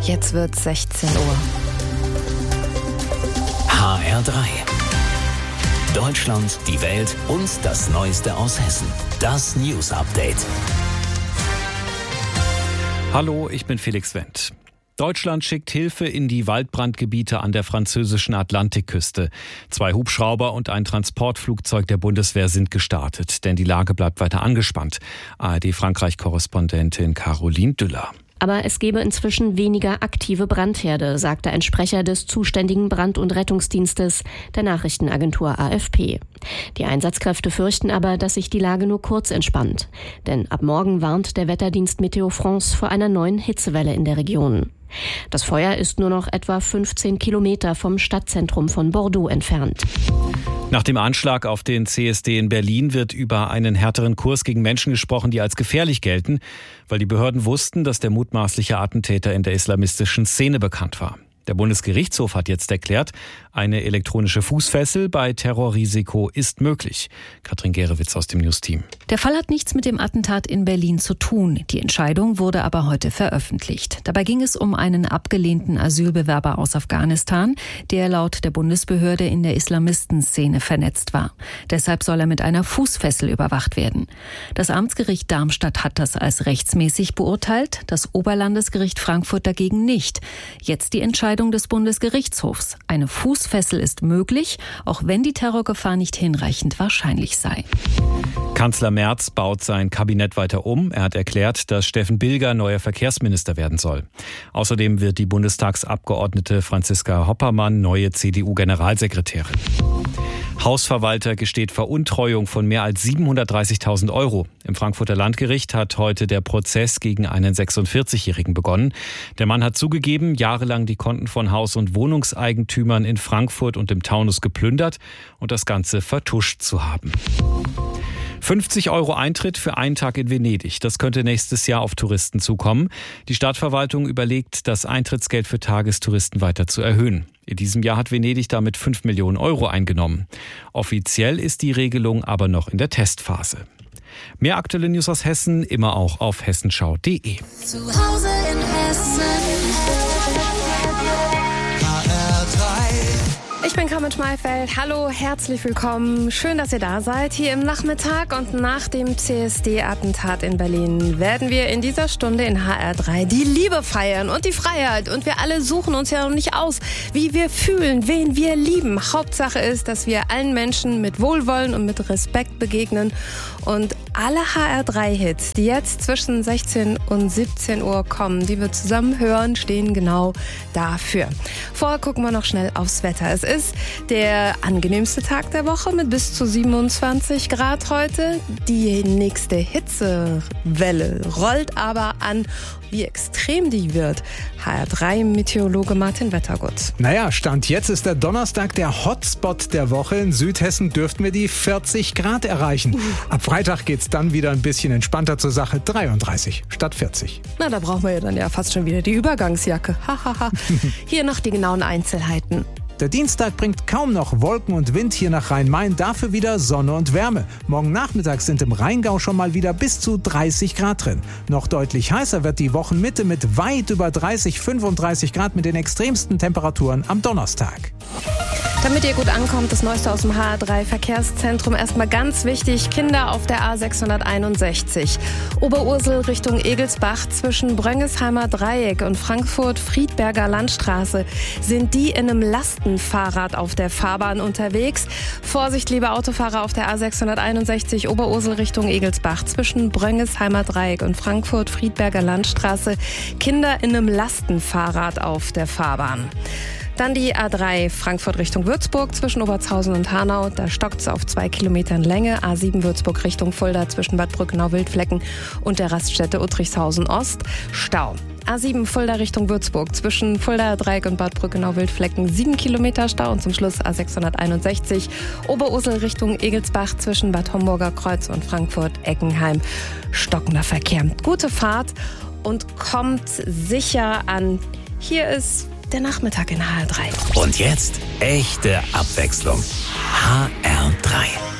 Jetzt wird 16 Uhr. HR3. Deutschland, die Welt und das Neueste aus Hessen. Das News Update. Hallo, ich bin Felix Wendt. Deutschland schickt Hilfe in die Waldbrandgebiete an der französischen Atlantikküste. 2 Hubschrauber und ein Transportflugzeug der Bundeswehr sind gestartet, denn die Lage bleibt weiter angespannt. ARD-Frankreich-Korrespondentin Caroline Düller. Aber es gebe inzwischen weniger aktive Brandherde, sagte ein Sprecher des zuständigen Brand- und Rettungsdienstes der Nachrichtenagentur AFP. Die Einsatzkräfte fürchten aber, dass sich die Lage nur kurz entspannt. Denn ab morgen warnt der Wetterdienst Meteo France vor einer neuen Hitzewelle in der Region. Das Feuer ist nur noch etwa 15 Kilometer vom Stadtzentrum von Bordeaux entfernt. Nach dem Anschlag auf den CSD in Berlin wird über einen härteren Kurs gegen Menschen gesprochen, die als gefährlich gelten, weil die Behörden wussten, dass der mutmaßliche Attentäter in der islamistischen Szene bekannt war. Der Bundesgerichtshof hat jetzt erklärt, eine elektronische Fußfessel bei Terrorrisiko ist möglich. Katrin Gerewitz aus dem News-Team. Der Fall hat nichts mit dem Attentat in Berlin zu tun. Die Entscheidung wurde aber heute veröffentlicht. Dabei ging es um einen abgelehnten Asylbewerber aus Afghanistan, der laut der Bundesbehörde in der Islamistenszene vernetzt war. Deshalb soll er mit einer Fußfessel überwacht werden. Das Amtsgericht Darmstadt hat das als rechtsmäßig beurteilt, das Oberlandesgericht Frankfurt dagegen nicht. Jetzt die Entscheidung des Bundesgerichtshofs. Eine Fußfessel ist möglich, auch wenn die Terrorgefahr nicht hinreichend wahrscheinlich sei. Kanzler Merz baut sein Kabinett weiter um. Er hat erklärt, dass Steffen Bilger neuer Verkehrsminister werden soll. Außerdem wird die Bundestagsabgeordnete Franziska Hoppermann neue CDU-Generalsekretärin. Hausverwalter gesteht Veruntreuung von mehr als 730.000 Euro. Im Frankfurter Landgericht hat heute der Prozess gegen einen 46-Jährigen begonnen. Der Mann hat zugegeben, jahrelang die Konten von Haus- und Wohnungseigentümern in Frankfurt und im Taunus geplündert und das Ganze vertuscht zu haben. 50 € Eintritt für einen Tag in Venedig. Das könnte nächstes Jahr auf Touristen zukommen. Die Stadtverwaltung überlegt, das Eintrittsgeld für Tagestouristen weiter zu erhöhen. In diesem Jahr hat Venedig damit 5 Millionen € eingenommen. Offiziell ist die Regelung aber noch in der Testphase. Mehr aktuelle News aus Hessen immer auch auf hessenschau.de. Zu Hause in Hessen. Ich bin Carmen Schmeifeld. Hallo, herzlich willkommen. Schön, dass ihr da seid. Hier im Nachmittag und nach dem CSD-Attentat in Berlin werden wir in dieser Stunde in HR3 die Liebe feiern und die Freiheit. Und wir alle suchen uns ja noch nicht aus, wie wir fühlen, wen wir lieben. Hauptsache ist, dass wir allen Menschen mit Wohlwollen und mit Respekt begegnen. Und alle HR3-Hits, die jetzt zwischen 16 und 17 Uhr kommen, die wir zusammen hören, stehen genau dafür. Vorher gucken wir noch schnell aufs Wetter. Es ist der angenehmste Tag der Woche mit bis zu 27 Grad heute. Die nächste Hitzewelle rollt aber an. Wie extrem die wird, HR3-Meteorologe Martin Wettergut. Naja, Stand jetzt ist der Donnerstag der Hotspot der Woche. In Südhessen dürften wir die 40 Grad erreichen. Ab Freitag geht's dann wieder ein bisschen entspannter zur Sache. 33 statt 40. Na, da brauchen wir ja dann ja fast schon wieder die Übergangsjacke. Hier noch die genauen Einzelheiten. Der Dienstag bringt kaum noch Wolken und Wind hier nach Rhein-Main, dafür wieder Sonne und Wärme. Morgen Nachmittag sind im Rheingau schon mal wieder bis zu 30 Grad drin. Noch deutlich heißer wird die Wochenmitte mit weit über 30, 35 Grad mit den extremsten Temperaturen am Donnerstag. Damit ihr gut ankommt, das Neueste aus dem HR3-Verkehrszentrum. Erstmal ganz wichtig, Kinder auf der A661. Oberursel Richtung Egelsbach zwischen Bröngesheimer Dreieck und Frankfurt-Friedberger Landstraße sind die in einem Lastenfahrrad auf der Fahrbahn unterwegs. Vorsicht, liebe Autofahrer auf der A661 Oberursel Richtung Egelsbach zwischen Bröngesheimer Dreieck und Frankfurt-Friedberger Landstraße. Kinder in einem Lastenfahrrad auf der Fahrbahn. Dann die A3 Frankfurt Richtung Würzburg zwischen Obertshausen und Hanau. Da stockt es auf 2 Kilometern Länge. A7 Würzburg Richtung Fulda zwischen Bad Brückenau-Wildflecken und der Raststätte Uttrichshausen Ost. Stau. A7 Fulda Richtung Würzburg zwischen Fulda Dreieck und Bad Brückenau-Wildflecken 7 Kilometer Stau. Und zum Schluss A661 Oberursel Richtung Egelsbach zwischen Bad Homburger Kreuz und Frankfurt-Eckenheim. Stockender Verkehr. Gute Fahrt und kommt sicher an. Hier ist der Nachmittag in HR3. Und jetzt echte Abwechslung. HR3.